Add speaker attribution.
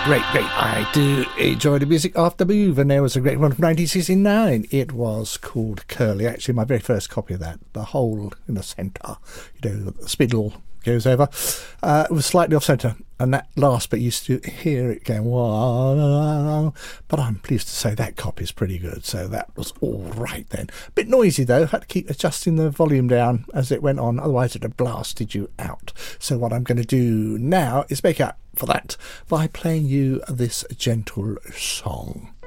Speaker 1: Great. I do enjoy the music after Move, and there was a great one from 1969. It was called Curly. Actually, my very first copy of that, the hole in the centre, the spindle goes over, it was slightly off centre, and that last bit used to hear it going, wow. But I'm pleased to say that copy is pretty good, so that was all right then. Bit noisy though, had to keep adjusting the volume down as it went on, otherwise it would have blasted you out. So what I'm going to do now is make up for that by playing you this gentle song.